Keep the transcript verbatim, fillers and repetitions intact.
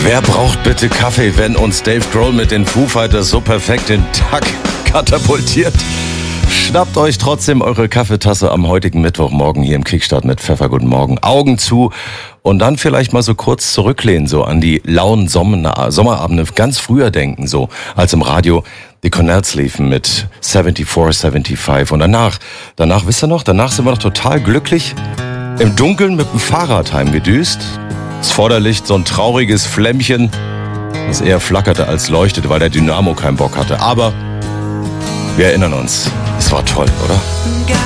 Wer braucht bitte Kaffee, wenn uns Dave Grohl mit den Foo Fighters so perfekt den Tag katapultiert? Schnappt euch trotzdem eure Kaffeetasse am heutigen Mittwochmorgen hier im Kickstart mit Pfeffer. Guten Morgen. Augen zu und dann vielleicht mal so kurz zurücklehnen, so an die lauen Sommer- Sommerabende. Ganz früher denken, so als im Radio die Cornells liefen mit vierundsiebzig, fünfundsiebzig. Und danach, danach, wisst ihr noch, danach sind wir noch total glücklich im Dunkeln mit dem Fahrrad heimgedüst. Das Vorderlicht so ein trauriges Flämmchen, das eher flackerte als leuchtete, weil der Dynamo keinen Bock hatte. Aber wir erinnern uns, es war toll, oder?